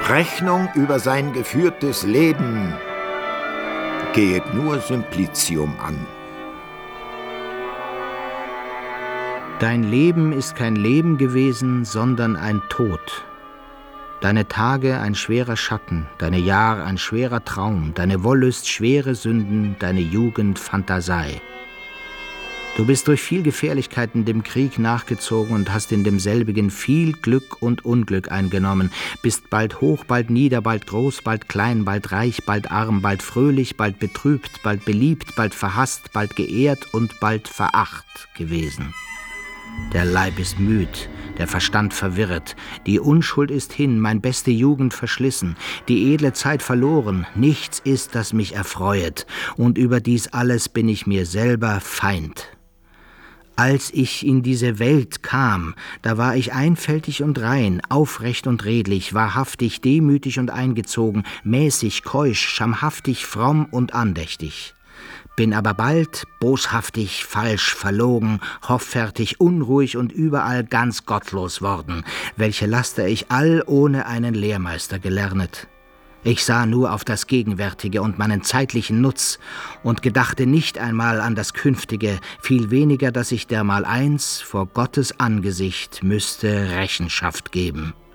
Rechnung über sein geführtes Leben gehet nur Simplicium an. Dein Leben ist kein Leben gewesen, sondern ein Tod. Deine Tage ein schwerer Schatten, deine Jahre ein schwerer Traum, deine Wollust schwere Sünden, deine Jugend Phantasei. Du bist durch viel Gefährlichkeiten dem Krieg nachgezogen und hast in demselbigen viel Glück und Unglück eingenommen, bist bald hoch, bald nieder, bald groß, bald klein, bald reich, bald arm, bald fröhlich, bald betrübt, bald beliebt, bald verhasst, bald geehrt und bald veracht gewesen. Der Leib ist müd, der Verstand verwirret, die Unschuld ist hin, mein beste Jugend verschlissen, die edle Zeit verloren, nichts ist, das mich erfreuet, und über dies alles bin ich mir selber Feind. Als ich in diese Welt kam, da war ich einfältig und rein, aufrecht und redlich, wahrhaftig, demütig und eingezogen, mäßig, keusch, schamhaftig, fromm und andächtig. Bin aber bald boshaftig, falsch, verlogen, hoffärtig, unruhig und überall ganz gottlos worden, welche Laster ich all ohne einen Lehrmeister gelernet. Ich sah nur auf das Gegenwärtige und meinen zeitlichen Nutz und gedachte nicht einmal an das Künftige, viel weniger, dass ich dermaleinst vor Gottes Angesicht müsste Rechenschaft geben.